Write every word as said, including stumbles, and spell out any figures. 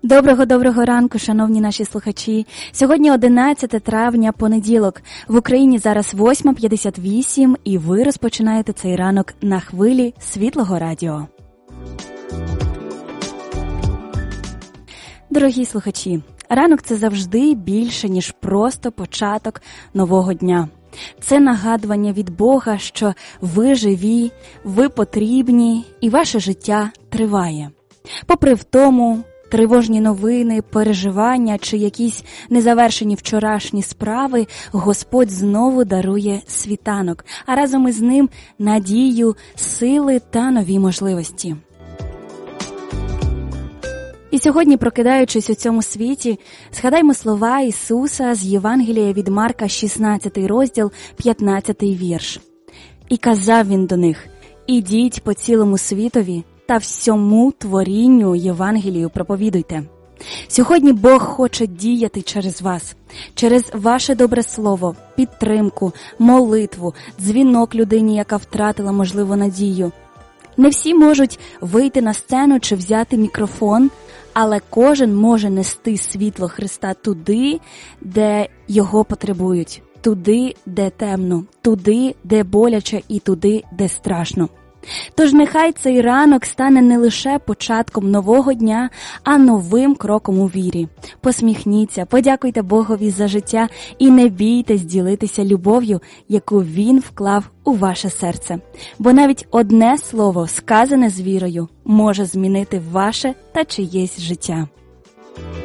Доброго-доброго ранку, шановні наші слухачі. Сьогодні одинадцяте травня, понеділок. В Україні зараз восьма п'ятдесят вісім, і ви розпочинаєте цей ранок на хвилі Світлого радіо. Дорогі слухачі, ранок – це завжди більше, ніж просто початок нового дня. Це нагадування від Бога, що ви живі, ви потрібні і ваше життя триває. Попри втому, тривожні новини, переживання чи якісь незавершені вчорашні справи, Господь знову дарує світанок, а разом із ним надію, сили та нові можливості. І сьогодні, прокидаючись у цьому світі, згадаймо слова Ісуса з Євангелія від Марка, шістнадцятий розділ, п'ятнадцятий вірш. «І казав він до них: ідіть по цілому світові та всьому творінню Євангелію проповідуйте». Сьогодні Бог хоче діяти через вас, через ваше добре слово, підтримку, молитву, дзвінок людині, яка втратила, можливо, надію. Не всі можуть вийти на сцену чи взяти мікрофон, але кожен може нести світло Христа туди, де його потребують, туди, де темно, туди, де боляче і туди, де страшно. Тож нехай цей ранок стане не лише початком нового дня, а новим кроком у вірі. Посміхніться, подякуйте Богові за життя і не бійтесь ділитися любов'ю, яку Він вклав у ваше серце. Бо навіть одне слово, сказане з вірою, може змінити ваше та чиєсь життя.